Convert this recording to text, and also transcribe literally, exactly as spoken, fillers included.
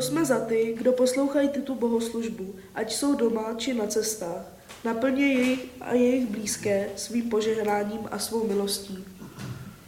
Prosme za ty, kdo poslouchají tuto bohoslužbu, ať jsou doma či na cestách. Naplně jejich a jejich blízké svým požehnáním a svou milostí.